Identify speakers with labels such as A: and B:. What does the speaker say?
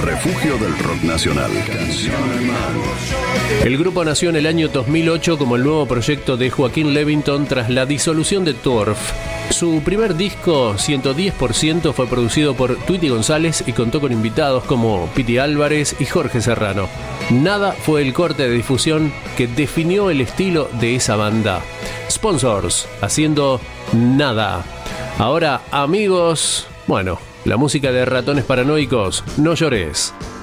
A: refugio del rock nacional. Canción Hermano.
B: El grupo nació en el año 2008 como el nuevo proyecto de Joaquín Levington tras la disolución de Turf. Su primer disco, 110%, fue producido por Tweety González y contó con invitados como Piti Álvarez y Jorge Serrano. Nada fue el corte de difusión que definió el estilo de esa banda. Sponsors, haciendo Nada. Ahora, amigos, bueno, la música de Ratones Paranoicos, No Llores.